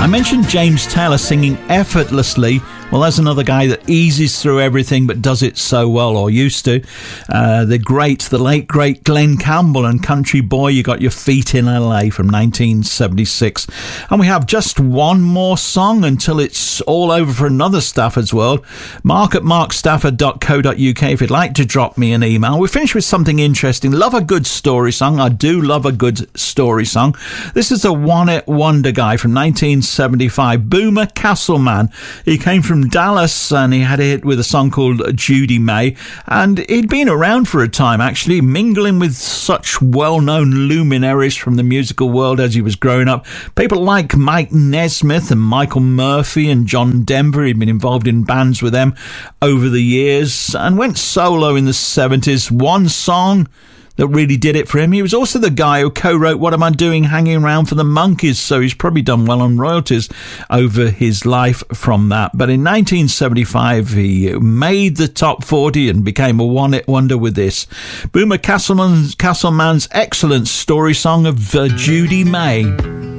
I mentioned James Taylor singing effortlessly. Well, there's another guy that eases through everything but does it so well, or used to. The late great Glenn Campbell and Country Boy, You Got Your Feet in LA from 1976. And we have just one more song until it's all over for another Stafford's World. Mark at markstafford.co.uk if you'd like to drop me an email. We finish with something interesting. Love a good story song. I do love a good story song. This is a one-hit wonder guy from 1975, Boomer Castleman. He came from Dallas and he had a hit with a song called Judy May, and he'd been around for a time actually, mingling with such well-known luminaries from the musical world as he was growing up. People like Mike Nesmith and Michael Murphy and John Denver. He'd been involved in bands with them over the years and went solo in the 70s. One song that really did it for him. He was also the guy who co-wrote What Am I Doing Hanging Around for the Monkees, so he's probably done well on royalties over his life from that. But in 1975, he made the top 40 and became a one-hit wonder with this. Boomer Castleman's excellent story song of Judy May.